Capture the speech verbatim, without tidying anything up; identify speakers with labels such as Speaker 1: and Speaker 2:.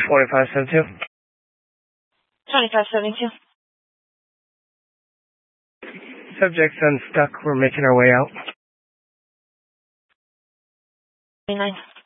Speaker 1: twenty-five seventy-two.
Speaker 2: twenty-five seventy-two.
Speaker 1: Subject's unstuck. We're making our way out.
Speaker 2: twenty-nine.